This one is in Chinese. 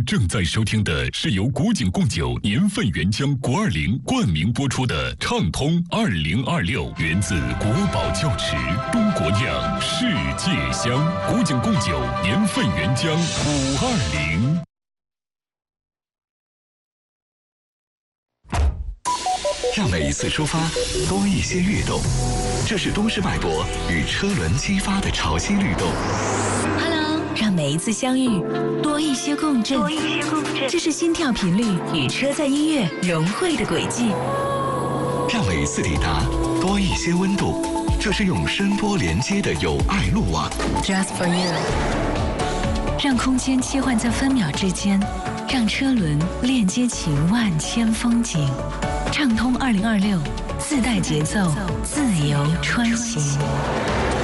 您正在收听的是由古井贡酒年份原浆520冠名播出的畅通2026，源自国宝窖池，中国酿，世界香。古井贡酒年份原浆520。 让每一次出发多一些跃动，这是都市脉搏与车轮激发的潮汐律动。 Hello， 让每一次相遇多一些共振，这是心跳频率与车载音乐融汇的轨迹。 让每一次抵达多一些温度，这是用声波连接的友爱路网。 Just for you， 让空间切换在分秒之间，让车轮链接起万千风景。畅通2026，自带节奏，自由穿行。